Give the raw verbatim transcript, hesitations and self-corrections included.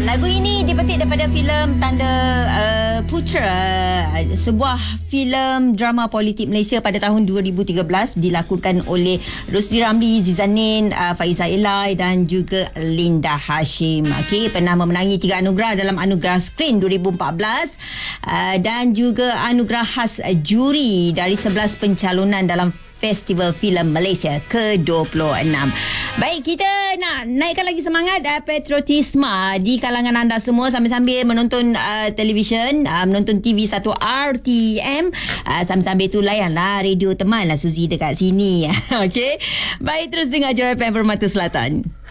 Lagu ini dipetik daripada filem Tanda uh, Putra, sebuah filem drama politik Malaysia pada tahun dua ribu tiga belas, dilakonkan oleh Rusdi Ramli, Zizanin, uh, Faizah Elai dan juga Linda Hashim. Okey, pernah memenangi tiga anugerah dalam anugerah skrin dua ribu empat belas uh, dan juga anugerah khas juri dari sebelas pencalonan dalam Festival Filem Malaysia ke dua puluh enam. Baik, kita nak naikkan lagi semangat uh, patriotisme di kalangan anda semua sambil-sambil menonton uh, televisyen, uh, menonton T V satu R T M. Uh, sambil-sambil tu layanlah radio teman lah Suzy dekat sini. Okey. Baik, terus dengar Jura F M Permata Selatan.